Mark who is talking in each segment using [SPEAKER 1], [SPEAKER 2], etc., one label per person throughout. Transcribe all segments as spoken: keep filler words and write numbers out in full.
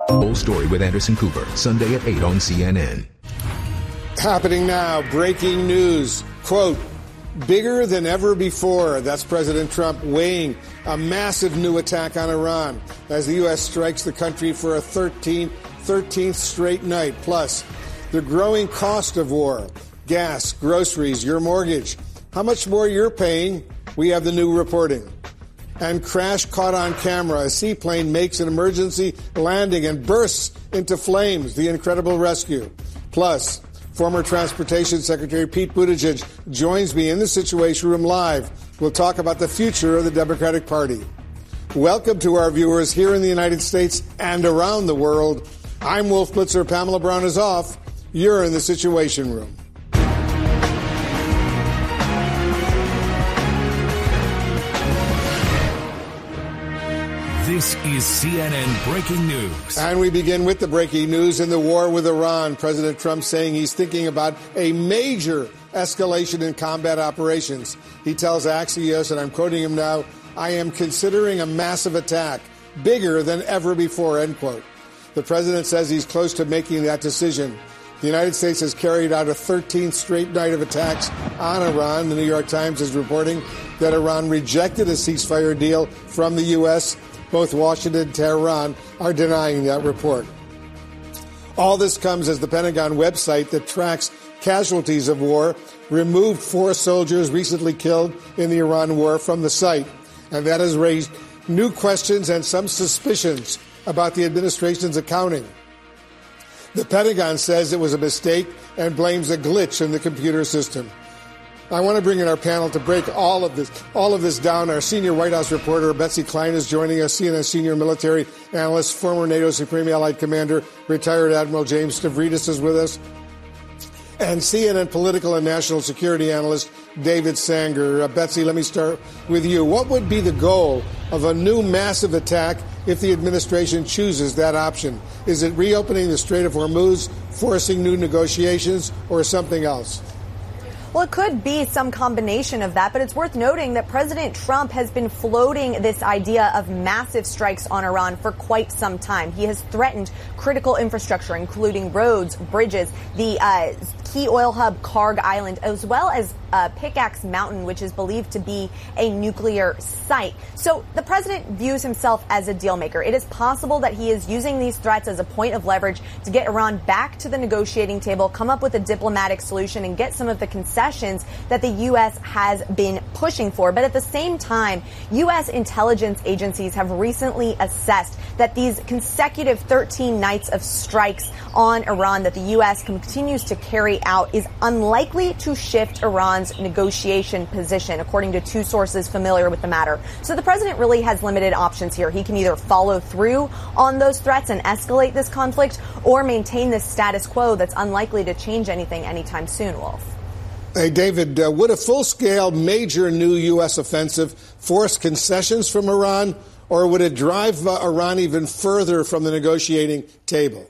[SPEAKER 1] Full story with Anderson Cooper, Sunday at eight on C N N.
[SPEAKER 2] Happening now, breaking news. Quote, bigger than ever before. That's President Trump weighing a massive new attack on Iran as the U S strikes the country for a thirteenth, thirteenth straight night. Plus, the growing cost of war, gas, groceries, your mortgage, how much more you're paying. We have the new reporting. And crash caught on camera. A seaplane makes an emergency landing and bursts into flames. The incredible rescue. Plus, former Transportation Secretary Pete Buttigieg joins me in the Situation Room live. We'll talk about the future of the Democratic Party. Welcome to our viewers here in the United States and around the world. I'm Wolf Blitzer. Pamela Brown is off. You're in the Situation Room.
[SPEAKER 3] This is C N N Breaking News.
[SPEAKER 2] And we begin with the breaking news in the war with Iran. President Trump saying he's thinking about a major escalation in combat operations. He tells Axios, and I'm quoting him now, I am considering a massive attack, bigger than ever before, end quote. The president says he's close to making that decision. The United States has carried out a thirteenth straight night of attacks on Iran. The New York Times is reporting that Iran rejected a ceasefire deal from the U S. Both Washington and Tehran are denying that report. All this comes as the Pentagon website that tracks casualties of war removed four soldiers recently killed in the Iran war from the site. And that has raised new questions and some suspicions about the administration's accounting. The Pentagon says it was a mistake and blames a glitch in the computer system. I want to bring in our panel to break all of this, all of this down. Our senior White House reporter, Betsy Klein, is joining us, C N N senior military analyst, former NATO Supreme Allied Commander, retired Admiral James Stavridis is with us, and C N N political and national security analyst, David Sanger. Uh, Betsy, let me start with you. What would be the goal of a new massive attack if the administration chooses that option? Is it reopening the Strait of Hormuz, forcing new negotiations, or something else?
[SPEAKER 4] Well, it could be some combination of that, but it's worth noting that President Trump has been floating this idea of massive strikes on Iran for quite some time. He has threatened critical infrastructure, including roads, bridges, the uh, key oil hub Karg Island, as well as uh, Pickaxe Mountain, which is believed to be a nuclear site. So the president views himself as a deal maker. It is possible that he is using these threats as a point of leverage to get Iran back to the negotiating table, come up with a diplomatic solution, and get some of the concessions that the U S has been pushing for. But at the same time, U S intelligence agencies have recently assessed that these consecutive thirteen nights of strikes on Iran that the U S continues to carry out is unlikely to shift Iran's negotiation position, according to two sources familiar with the matter. So the president really has limited options here. He can either follow through on those threats and escalate this conflict, or maintain this status quo that's unlikely to change anything anytime soon, Wolf.
[SPEAKER 2] Hey, David, uh, would a full-scale major new U S offensive force concessions from Iran, or would it drive uh, Iran even further from the negotiating table?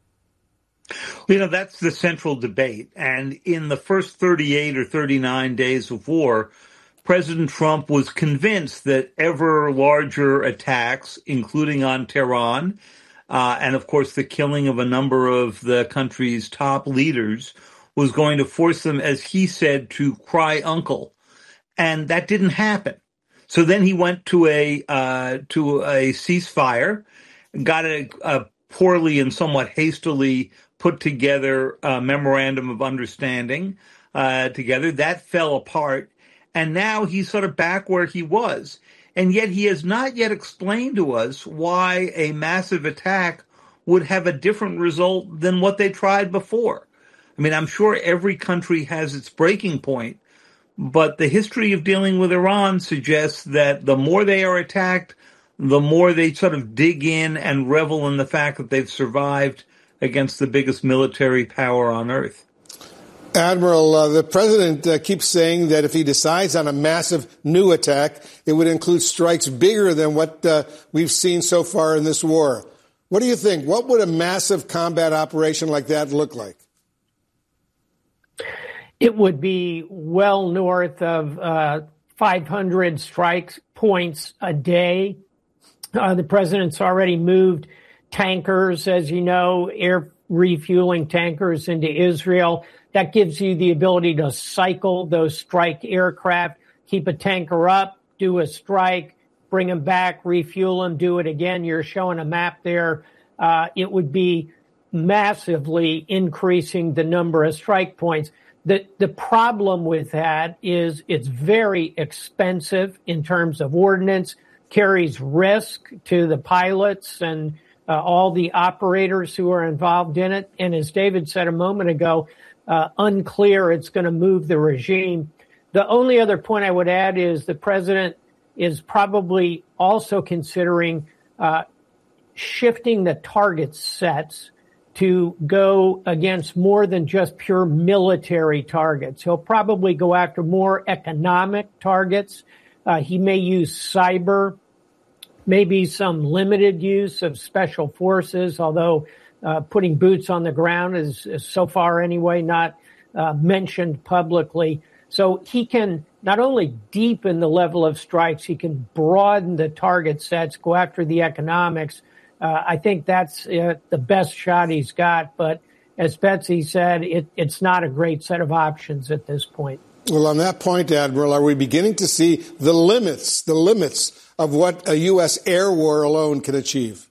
[SPEAKER 5] You know, that's the central debate. And in the first thirty-eight or thirty-nine days of war, President Trump was convinced that ever larger attacks, including on Tehran, uh, and, of course, the killing of a number of the country's top leaders, was going to force them, as he said, to cry uncle. And that didn't happen. So then he went to a uh, to a ceasefire, got a, a poorly and somewhat hastily put together uh, memorandum of understanding uh, together. That fell apart. And now he's sort of back where he was. And yet he has not yet explained to us why a massive attack would have a different result than what they tried before. I mean, I'm sure every country has its breaking point, but the history of dealing with Iran suggests that the more they are attacked, the more they sort of dig in and revel in the fact that they've survived against the biggest military power on earth.
[SPEAKER 2] Admiral, uh, the president uh, keeps saying that if he decides on a massive new attack, it would include strikes bigger than what uh, we've seen so far in this war. What do you think? What would a massive combat operation like that look like?
[SPEAKER 6] It would be well north of uh, five hundred strike points a day. Uh, the president's already moved tankers, as you know, air refueling tankers into Israel. That gives you the ability to cycle those strike aircraft, keep a tanker up, do a strike, bring them back, refuel them, do it again. You're showing a map there. Uh, it would be massively increasing the number of strike points. The, the problem with that is it's very expensive in terms of ordnance, carries risk to the pilots and uh, all the operators who are involved in it. And as David said a moment ago, uh, unclear it's going to move the regime. The only other point I would add is the president is probably also considering uh, shifting the target sets to go against more than just pure military targets. He'll probably go after more economic targets. Uh, he may use cyber, maybe some limited use of special forces, although uh, putting boots on the ground is, is so far anyway not uh, mentioned publicly. So he can not only deepen the level of strikes, he can broaden the target sets, go after the economics. Uh, I think that's uh, the best shot he's got. But as Betsy said, it, it's not a great set of options at this point.
[SPEAKER 2] Well, on that point, Admiral, are we beginning to see the limits, the limits of what a U S air war alone can achieve?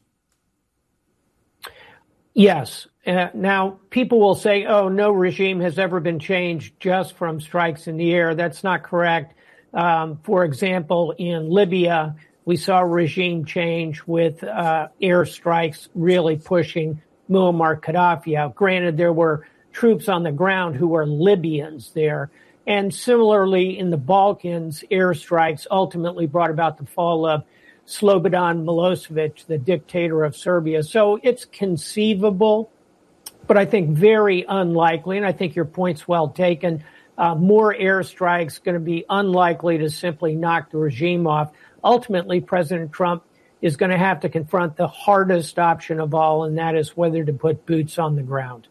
[SPEAKER 6] Yes. Uh, now, people will say, oh, no regime has ever been changed just from strikes in the air. That's not correct. Um, for example, in Libya, we saw regime change with uh, airstrikes really pushing Muammar Gaddafi out. Granted, there were troops on the ground who were Libyans there. And similarly, in the Balkans, airstrikes ultimately brought about the fall of Slobodan Milosevic, the dictator of Serbia. So it's conceivable, but I think very unlikely, and I think your point's well taken. Uh, more airstrikes going to be unlikely to simply knock the regime off. Ultimately, President Trump is going to have to confront the hardest option of all, and that is whether to put boots on the ground.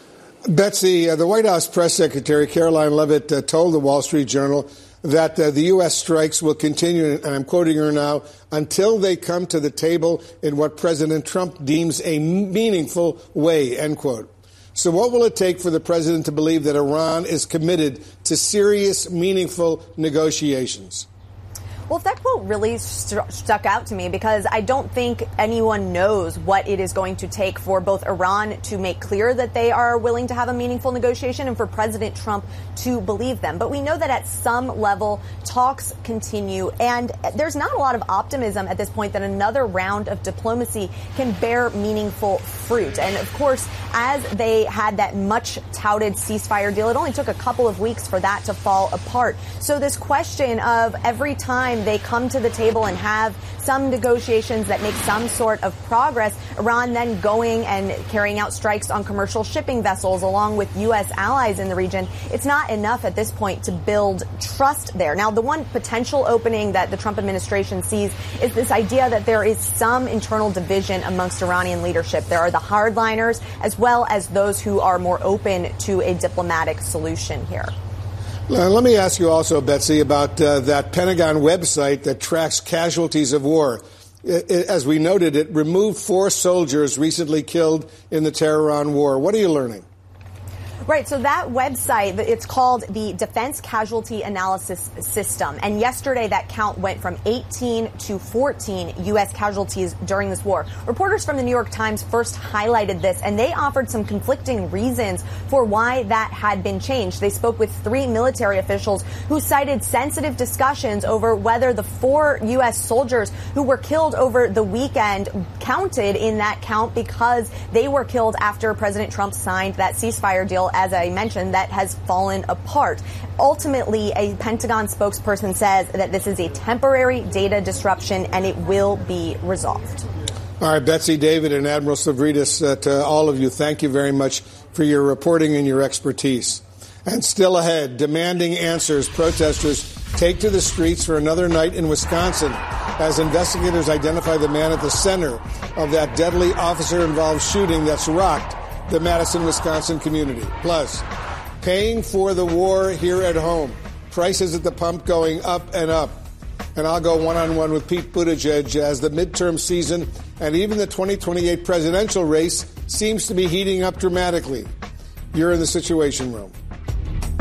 [SPEAKER 2] Betsy, uh, the White House press secretary, Caroline Leavitt, uh, told the Wall Street Journal that uh, the U S strikes will continue, and I'm quoting her now, until they come to the table in what President Trump deems a meaningful way, end quote. So what will it take for the president to believe that Iran is committed to serious, meaningful negotiations?
[SPEAKER 4] Well, that quote really st- stuck out to me because I don't think anyone knows what it is going to take for both Iran to make clear that they are willing to have a meaningful negotiation and for President Trump to believe them. But we know that at some level, talks continue, and there's not a lot of optimism at this point that another round of diplomacy can bear meaningful fruit. And of course, as they had that much touted ceasefire deal, it only took a couple of weeks for that to fall apart. So this question of every time they come to the table and have some negotiations that make some sort of progress, Iran then going and carrying out strikes on commercial shipping vessels along with U S allies in the region, it's not enough at this point to build trust there. Now, the one potential opening that the Trump administration sees is this idea that there is some internal division amongst Iranian leadership. There are the hardliners as well as those who are more open to a diplomatic solution here.
[SPEAKER 2] Uh, let me ask you also, Betsy, about uh, that Pentagon website that tracks casualties of war. It, it, as we noted, it removed four soldiers recently killed in the Tehran war. What are you learning?
[SPEAKER 4] Right. So that website, it's called the Defense Casualty Analysis System. And yesterday that count went from eighteen to fourteen U S casualties during this war. Reporters from the New York Times first highlighted this, and they offered some conflicting reasons for why that had been changed. They spoke with three military officials who cited sensitive discussions over whether the four U S soldiers who were killed over the weekend counted in that count because they were killed after President Trump signed that ceasefire deal, as I mentioned, that has fallen apart. Ultimately, a Pentagon spokesperson says that this is a temporary data disruption and it will be resolved.
[SPEAKER 2] All right, Betsy, David, and Admiral Stavridis, uh, to all of you, thank you very much for your reporting and your expertise. And still ahead, demanding answers, protesters take to the streets for another night in Wisconsin as investigators identify the man at the center of that deadly officer-involved shooting that's rocked the Madison, Wisconsin community. Plus, paying for the war here at home. Prices at the pump going up and up. And I'll go one-on-one with Pete Buttigieg as the midterm season and even the twenty twenty-eight presidential race seems to be heating up dramatically. You're in the Situation Room.